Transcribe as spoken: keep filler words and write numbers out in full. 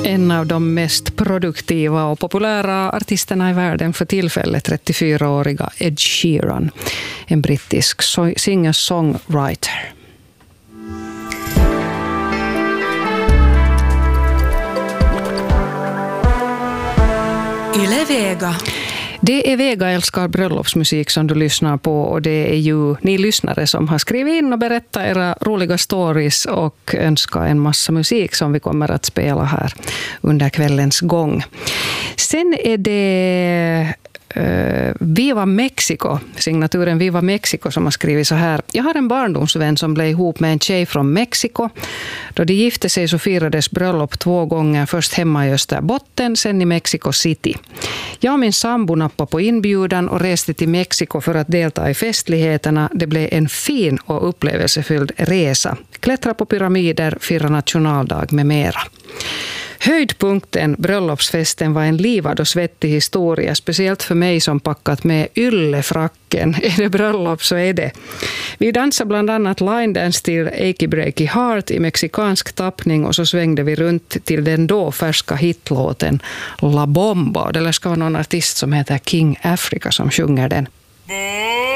En av de mest produktiva och populära artisterna i världen för tillfället, trettiofyraåriga Ed Sheeran, en brittisk singer-songwriter. Yle Vega. Det är Vega älskar bröllopsmusik som du lyssnar på, och det är ju ni lyssnare som har skrivit in och berättat era roliga stories och önskar en massa musik som vi kommer att spela här under kvällens gång. Sen är det Uh, Viva Mexico, signaturen Viva Mexico, som har skrivit så här. Jag har en barndomsvän som blev ihop med en tjej från Mexiko. Då de gifte sig så firades bröllop två gånger, först hemma i Österbotten, sen i Mexico City. Jag och min sambo nappade på inbjudan och reste till Mexiko för att delta i festligheterna. Det blev en fin och upplevelsefylld resa. Klättra på pyramider, fira nationaldag med mera. Höjdpunkten, bröllopsfesten, var en livad och svettig historia, speciellt för mig som packat med yllefracken. Är det bröllop så är det. Vi dansade bland annat line dance till Achy Breaky Heart i mexikansk tappning, och så svängde vi runt till den då färska hitlåten La Bomba. Det ska vara någon artist som heter King Africa som sjunger den.